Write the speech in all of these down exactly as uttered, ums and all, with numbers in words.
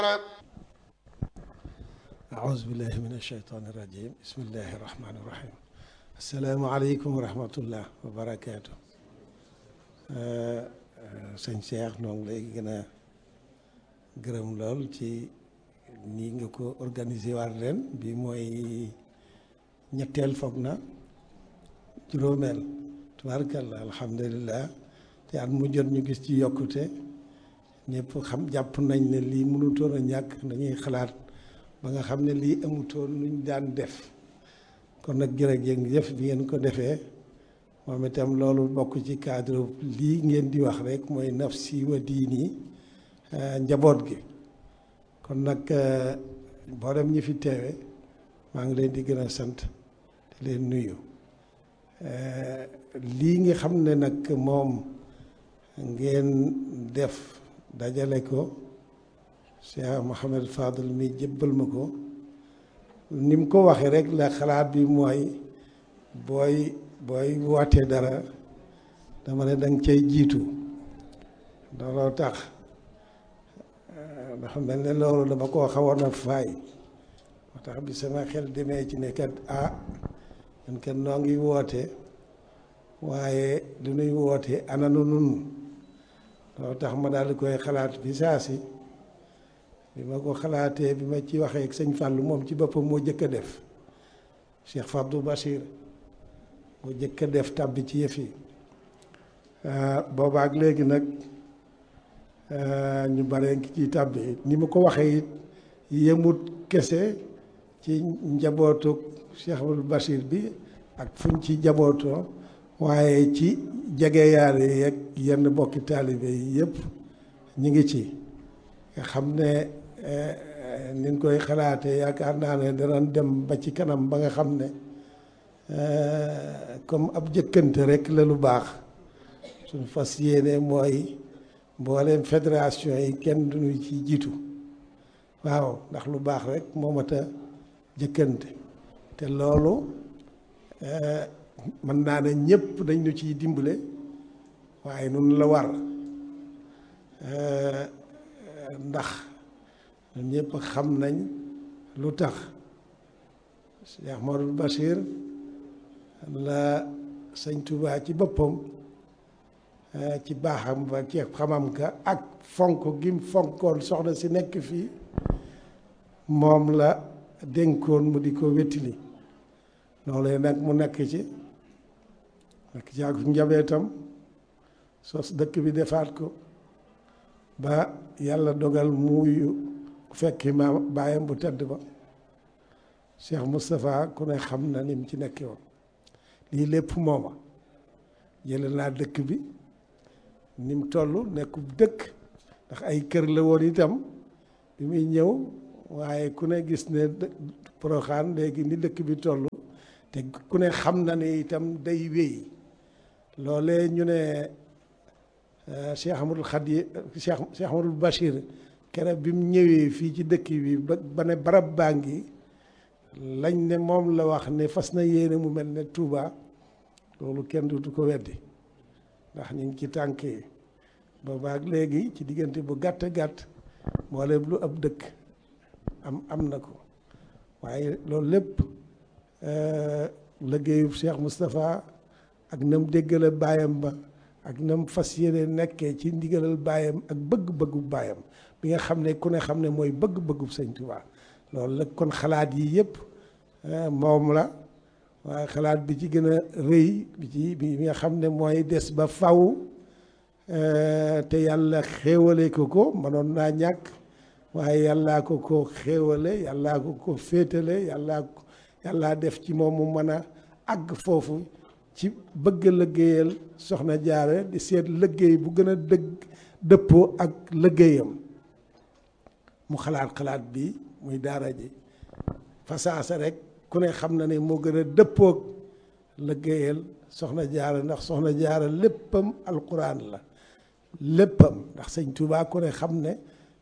أعوذ بالله من الشيطان الرجيم بسم الله الرحمن الرحيم السلام عليكم ورحمة الله وبركاته sëñ Cheikh noo ngi lay gën a gërëm lool ci nii nga ko organisé waat ren bi mooy ñetteel foog na juróomeel tubaarkalla alhamdulilah te at mu jot ñu gis ci yokkute ñëpp xam jàpp nañ ne lii mënutoon a ñàkk dañuy xalaat ba nga xam ne lii amutoon luñ daan def kon nag jërëjëf bi ngeen ko defee moom itam loolu bokk ci cadre lii ngeen di wax rek mooy nafsi wa diini njaboot gi kon nag mboolem ñi fi teewe maa ngi leen di gën a sant di leen nuyu lii nga xam ne nag moom ngeen def dajale ko Cheikh Mouhamed Fadel mi jébbal ma ko ni mu ko waxee rek la xalaat bi mooy booy booy wootee dara dama ne danga cay jiitu looloo tax dafa mel ne loolu dama koo xawoon a faay moo tax bi sama xel demee ci ne kat ah man kat noo ngi woote waaye lu nuy woote ananu nun loolu tax ma daal di koy xalaat bi saa si bi ma ko xalaatee bi ma ci waxee ak sëñ Fallou moom ci boppam moo jëkk a def Cheikh Fabdou Bachir moo jëkk a def tàbbi ci yëf yi boobaak léegi nag ñu bare ngi ci tàbbi ni ma ko waxee it yemut kese ci njabootu Cheikh Fabdou Bachir bi ak fuñ ci njabootoo waaye ci jegeyaale yeeg yenn bokki taalibe yi yëpp ñu ngi ci nga xam ne niñ koy xalaatee yaakaar naa ne danañ dem ba ci kanam ba nga xam ne comme ab jëkkante rek la lu baax suñ fas yéene mooy mbooleem fédération yi kenn duñu ci jiitu waaw ndax lu baax rek moo mat a jëkkante te loolu mën naa ne ñëpp dañ ñu ciy dimbale waaye nun la war ndax ñun ñëpp xam nañ lu tax Cheikh Mouhamadou Bachir la sëñ Touba ci boppam ci baaxam ba ci xamam ka ak fonk gim fonkoon soxna si nekk fii moom la dénkoon mu di ko wettili loolee nag mu nekk ci nekk ci ak njabootam sos dëkk bi defaat ko ba yàlla dogal muuyu fekki ma baayam bu tedd ba Cheikh Moustapha ku ne xam na ni mu ci nekkee woon lii lépp mooma jële naa dëkk bi ni mu toll nekkub dëkk ndax ay kër la woon itam bi muy ñëw waaye ku ne gis ne Porokhane léegi ni dëkk bi toll te ku ne xam na ne itam day wéy loolee ñu ne Cheikh Ahmadul Khadi Cheikh Cheikh Ahmadul Bachir keroog bi mu ñëwee fii ci dëkk bi ba ba ne barab baa ngi lañ ne moom la wax ne fas na yéene mu mel ne Touba loolu kenn du ko weddi ndax ñu ngi ci tànk yi boobaak léegi ci diggante bu gàtt gàtt mboolem lu ab dëkk am am na ko waaye loolu lépp liggéeyu Cheikh Moustapha ak nam déggale baayam ba ak nam fas yéene nekkee ci ndigalal baayam ak bëgg-bëggu baayam bi nga xam ne ku ne xam ne mooy bëgg-bëggu sëñ Tuubaa loolu la kon xalaat yi yëpp moom la waaye xalaat bi ci gën a rëy bi ci bi nga xam ne mooy des ba faw te yàlla xéewale ko ko mënoon naa ñàkk waaye yàllaa ko ko xéewale yàllaa ko ko féetale yàllaa ko yàllaa def ci moom mu mën a àgg foofu ci bëgg liggéeyal soxna jaare di seet liggéey bu gën a dëgg dëppoo ak liggéeyam mu xalaat xalaat bi muy daara ji fasaasa rek ku ne xam na ne moo gën a dëppoog liggéeyal soxna jaare ndax soxna jaare léppam alquran la léppam ndax sëñ Tuubaa ku ne xam ne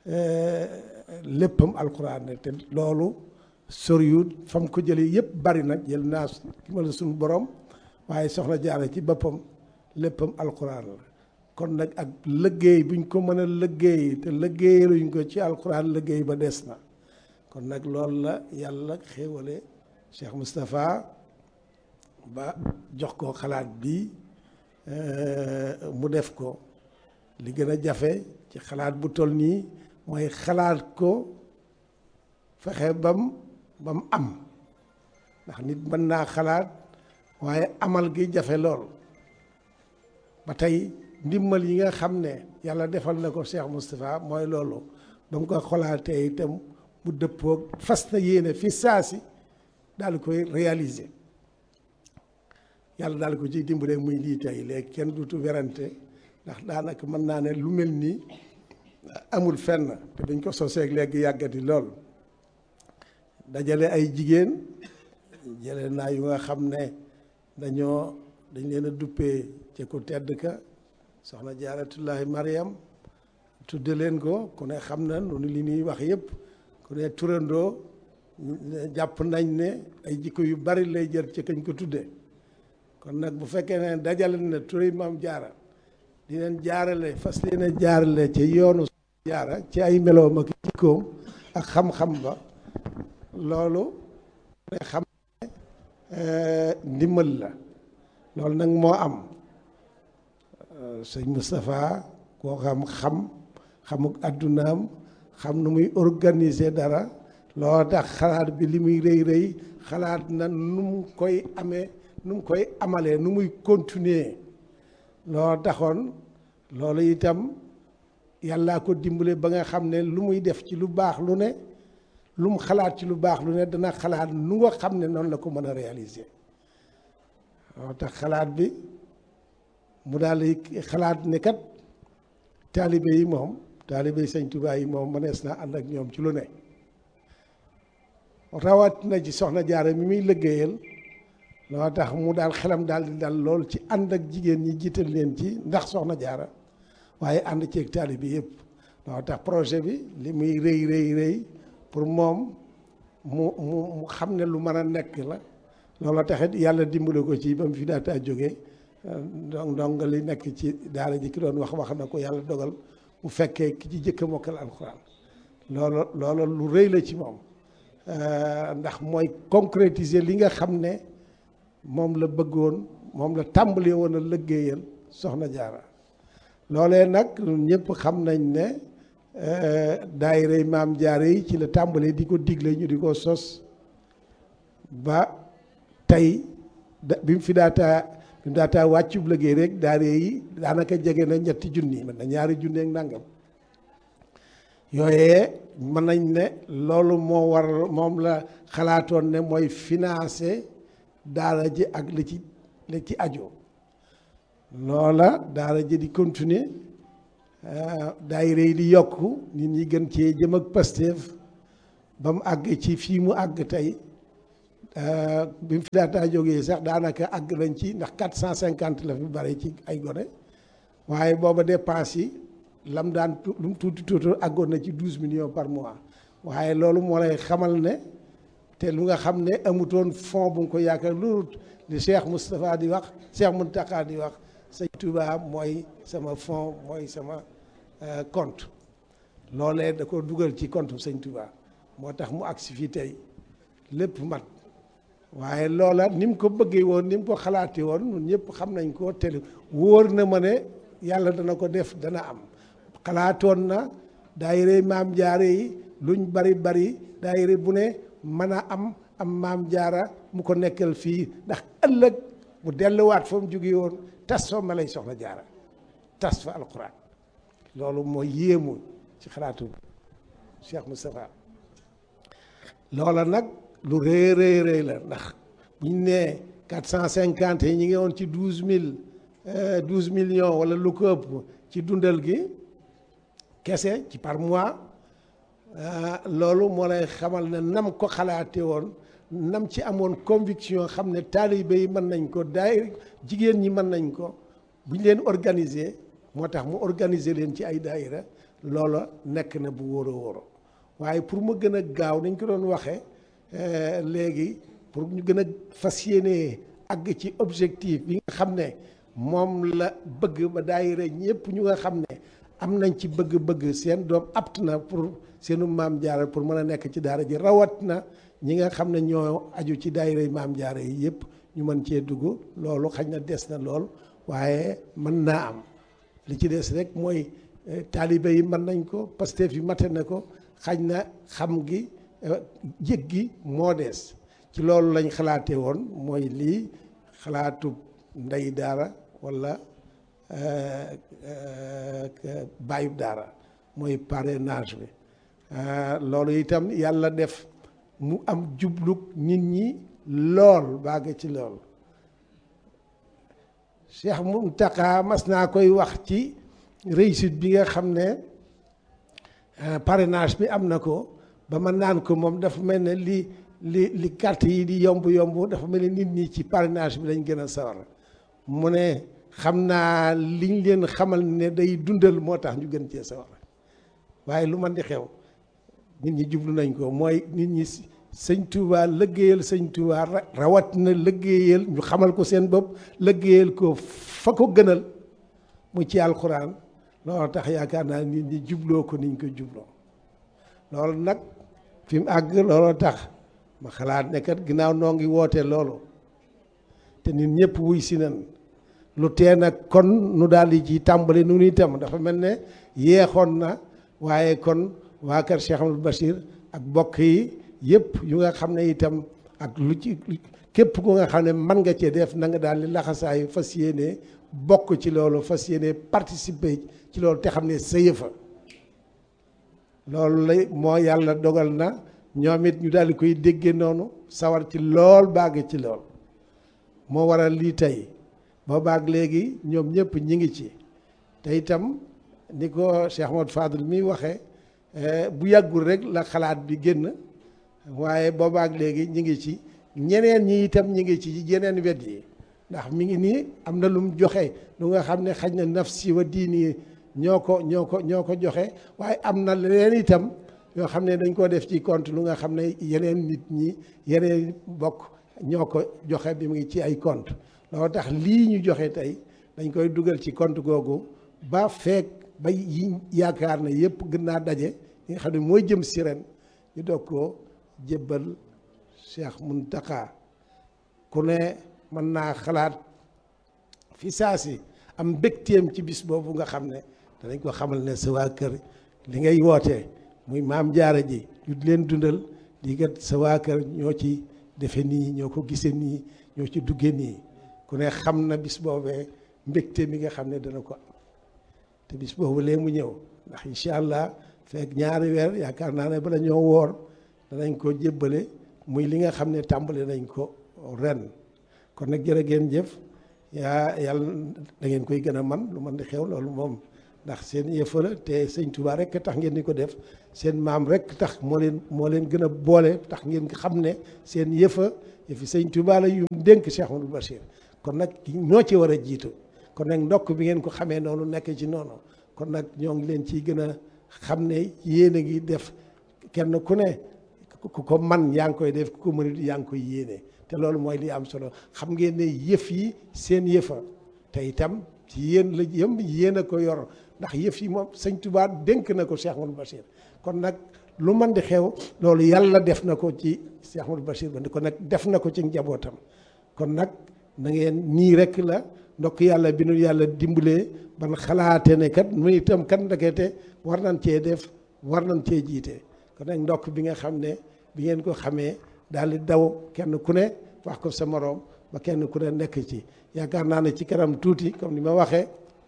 léppam alquran la te loolu soriwut fam ko jëlee yëpp bari nag jël naa ki ma la suñu borom waaye soxna jaare ci boppam léppam alquran la kon nag ak liggéey buñ ko mën a liggéey te liggéeyaluñ ko ci alquran liggéey ba des na kon nag loolu la yàlla xéewale Cheikh Moustapha ba jox ko xalaat bi mu def ko li gën a jafe ci xalaat bu toll nii mooy xalaat ko fexe bam bam am ndax nit mën naa xalaat waaye amal gi jafe lool ba tey ndimbal yi nga xam ne yàlla defal na ko Cheikh Moustapha mooy loolu ba mu ko xalaatee itam mu dëppoog fas na yéene fi saasi daal di koy réaliser yàlla daal ko ciy dimbale muy lii tey léegi kenn dutu werante ndax daanaka mën naa ne lu mel nii amul fenn te dañ ko soseeg léegi yàggati lool dajale ay jigéen jële naa yu nga xam ne dañoo dañ leen a duppee ci ku tedd ka soxna jaaratullahi Mariam tudde leen ko ku ne xam na noonu li ñuy wax yëpp ku ne turandoo jàpp nañ ne ay jikko yu bari lay jër ci kañ ko tudde kon nag bu fekkee ne dajale na turi maam jaara di leen jaarale fas leen a jaarale ci yoonu jaara ci ay meloom ak jikkoom ak xam-xam ba loolu ne xam ne ndimbal la loolu nag moo am sëñ Moustapha koo xam xam xamuk addunaam xam nu muy organiser dara loo tax xalaat bi li muy rëy rëy xalaat na nu mu koy amee nu mu koy amalee nu muy continuer loo taxoon loolu itam yàllaa ko dimbale ba nga xam ne lu muy def ci lu baax lu ne lu mu xalaat ci lu baax lu ne dana xalaat nu nga xam ne noonu la ko mën a réaliser loo tax xalaat bi mu daal di xalaat ne kat taalibe yi moom taalibe yi sëñ Tuubaa yi moom mënees naa ànd ak ñoom ci lu ne rawat na ci soxna Jaara mi muy liggéeyal loo tax mu daal xelam daal di dal lool ci ànd ak jigéen ñi jiital leen ci ndax soxna Jaara waaye ànd ceeg taalibe yëpp loo tax projet bi li muy rëy rëy rëy pour moom mu mu mu xam ne lu mën a nekk la loolu taxit yàlla dimbale ko ci ba mu fi daataa jógee donc donc li nekk ci daara ji ki doon wax wax na ko yàlla dogal mu fekkee ki ci jëkk a mokkal alxuraan loolu loolu lu rëy la ci moom ndax mooy concrétiser li nga xam ne moom la bëggoon moom la tàmbalee woon a liggéeyal soxna Jaara loolee nag ñëpp xam nañ ne daayira maam Jaara yi ci la tàmbalee di ko digle ñu di ko sos ba tey da bi mu fi daataa bi mu daataa wàccub liggéey rek daayira yi daanaka jege na ñetti junni mën na ñaari junni ak nangam yooyee mën nañ ne loolu moo war moom la xalaatoon ne mooy financer daara ji ak li ci li ci ajo loola daara ji di continuer daayira yi di yokku nit ñi gën cee jëm ak Pastef ba mu àgg ci fii mu àgg tey bi mu fi daataa jógee sax daanaka àgg nañ ci ndax quatre cent cinquante la fi bari ci ay gone waaye booba dépense yi lam daan lu mu tuuti tuuti àggoon na ci douze millions par mois waaye loolu moo lay xamal ne te lu nga xam ne amutoon fond bu nga ko yaakaar loolu li Cheikh Moustapha di wax Cheikh Mountakha di wax sëñ Touba mooy sama fond mooy sama compte loolee da ko dugal ci compte sëñ Touba moo tax mu agsi fii tey lépp mat waaye loola ni mu ko bëggee woon ni mu ko xalaatee woon ñun ñëpp xam nañ ko te wóor na ma ne yàlla dana ko def dana am xalaatoon na daayira maam jaara yi luñ bari bari daayira bu ne mën a am am maam jaara mu ko nekkal fii ndax ëllëg mu delluwaat fa mu jóge woon tas fa ma lay soxla jaara tas fa alquran loolu mooy yéemu ci xalaatu Cheikh Moustapha loola nag lu rëy rëy rëy la ndax buñ nee quatre cent cinquante yi ñi ngi woon ci douze mille douze millions wala lu ko ëpp ci dundal gi kese ci par mois loolu moo lay xamal ne nam ko xalaate woon nam ci amoon conviction xam ne taalibe yi mën nañ ko daay jigéen ñi mën nañ ko buñ leen organiser moo tax mu organiser leen ci ay daayira loola nekk na bu wóor a wóoro waaye pour mu gën a gaaw nañ ko doon waxee léegi pour ñu gën a fas yéene àgg ci objectif bi nga xam ne moom la bëgg ba daayira ñëpp ñu nga xam ne am nañ ci bëgg-bëgg seen doom apt na pour seenu maam jaara pour mën a nekk ci daara ji rawat na ñi nga xam ne ñoo aju ci daayira yi maam jaara yi yëpp ñu mën cee dugg loolu xañ na des na lool waaye mën naa am li ci des rek mooy taalibe yi mën nañ ko Pastef yi mate na ko xañ na xam gi jég gi moo des ci loolu lañ xalaatee woon mooy lii xalaatu ndey daara walla bàyyub daara mooy parrainage bi loolu itam yàlla def mu am jublug nit ñi lool bàgg ci lool Cheikh Mountakha mas naa koy wax ci réussite bi nga xam ne parrainage bi am na ko ba ma naan ko moom dafa mel ne li li li carte yi di yomb yomb dafa mel ne nit ñi ci parrainage bi lañ gën a sawar mu ne xam naa liñ leen xamal ne day dundal moo tax ñu gën cee sawar waaye lu man di xew nit ñi jublu nañ ko mooy nit ñi sëñ Touba lëggéeyal sëñ Touba rawat na lëggéeyal ñu xamal ko seen bopp lëggéeyal ko fa ko gënal mu ci alxuraan loolu tax yaakaar naa nit ñi jubloo ko niñ ko jubloo loolu nag fi mu àgg looloo tax ma xalaat ne kat ginnaaw noo ngi woote loolu te nit ñëpp wuy si nan lu tee nag kon nu daal di ci tàmbali nu nuy tam dafa mel ne yeexoon na waaye kon waa kër Cheikh Amadou Bachir ak bokk yi yëpp yu nga xam ne itam ak lu ci képp ku nga xam ne mën nga cee def na nga daal di laxasaayu fas yéene bokk ci loolu fas yéene participer ci loolu te xam ne sa yëfa loolu lay moo yàlla dogal na ñoom it ñu daal di koy déggee noonu sawar ci lool bàgg ci lool moo waral lii tey ba baag léegi ñoom ñëpp ñi ngi ci te itam ni ko Cheikh Ahmadou Fadel mi waxee bu yàggul rek la xalaat bi génn waaye boobaak léegi ñi ngi ci ñeneen ñi itam ñi ngi ci yeneen wet yi ndax mi ngi nii am na lu mu joxe lu nga xam ne xaj na nafsi wa diini ñoo ko ñoo ko ñoo ko joxe waaye am na leneen itam yoo xam ne dañ koo def ci compte lu nga xam ne yeneen nit ñi yeneen bokk ñoo ko joxe bi mu ngi ci ay compte loolu tax lii ñu joxe tey dañ koy dugal ci compte googu ba feek ba yi yaakaar na yëpp gën naa daje yi nga xam ne mooy jëm si ren ñu doog koo jébbal Cheikh Mountakha ku ne mën naa xalaat fi saa si am mbégteem ci bis boobu nga xam ne danañ ko xamal ne sa waa kër li ngay wootee muy maam jaara ji ñu leen dundal lii kat sa waa kër ñoo ci defe nii ñoo ko gisee nii ñoo ci dugge nii ku ne xam na bis boobee mbégte mi nga xam ne dana ko am te bis boobu lee mu ñëw ndax incha allah fekk ñaari weer yaakaar naa ne bala ñoo woor danañ ko jébbale muy li nga xam ne tàmbali nañ ko ren kon nag jërë ngeen jëf yaa yàlla da ngeen koy gën a man lu man di xew loolu moom ndax seen yëfa la te sëñ Touba rek tax ngeen di ko def seen maam rek tax moo leen moo leen gën a boole tax ngeen xam ne seen yëfa yëfi sëñ Touba la yu dénk Cheikh Amadou Bachir kon nag ñoo ci war a jiitu kon nag ndokk bi ngeen ko xamee noonu nekk ci noonu kon nag ñoo ngi leen ciy gën a xam ne yéen a ngi def kenn ku ne ku ko man yaa ngi koy def ku ko mënut yaa ngi koy yéene te loolu mooy li am solo xam ngeen ne yëf yi seen yëfa te itam ci yéen la yëm yéen a ko yor ndax yëf yi moom sëñ Touba dénk na ko Cheikh Amadou Bachir kon nag lu man di xew loolu yàlla def na ko ci Cheikh Amadou Bachir ba kon nag def na ko ci njabootam kon nag na ngeen nii rek la ndokk yàlla bi nu yàlla dimbalee ban xalaate ne kat mu itam kat ndekete war nañ cee def war nañ cee jiite kon nag ndokk bi nga xam ne bi ngeen ko xamee daal di daw kenn ku ne wax ko sa moroom ba kenn ku ne nekk ci yaakaar naa ne ci kanam tuuti comme ni ma waxee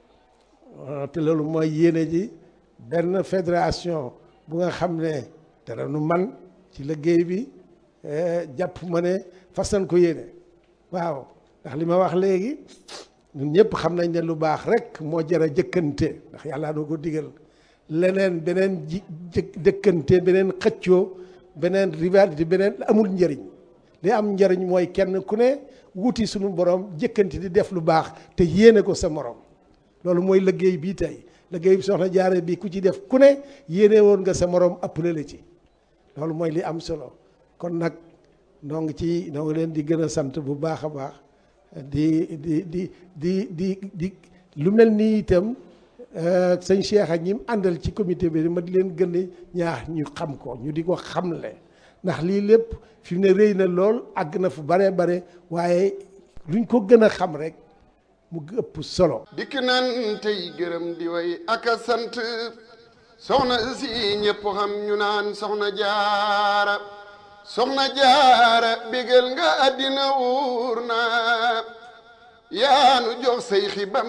te loolu mooy yéene ji benn fédération bu nga xam ne dara nu man ci liggéey bi jàpp ma ne fas nañ ko yéene waaw ndax li ma wax léegi ñun ñëpp xam nañ ne lu baax rek moo jar a jëkkante ndax yàlla doo ko digal leneen beneen ji jëkkante beneen xëccoo beneen rivalité beneen amul njëriñ li am njëriñ mooy kenn ku ne wuti suñu borom jëkkante di def lu baax te yéene ko sa morom loolu mooy liggéey bii tey liggéey bi soxna jaare bi ku ci def ku ne yéene woon nga sa morom appelé la ci loolu mooy li am solo kon nag noo ngi ci noo ngi leen di gën a sant bu baax a baax di di di di di di lu mel nii itam sëñ Cheikh ak ñi mu àndal ci comité bi ma di leen gën a ñaax ñu xam ko ñu di ko xamle ndax lii lépp fi mu ne rëy na lool àgg na fu bare bare waaye luñ ko gën a xam rek mu ëpp solo. dikk nan tey gërëm di way ak a sant soxna si ñëpp xam ñu naan soxna jaara soxna jaara bégal nga àddina wuur na yaanu jox say xibam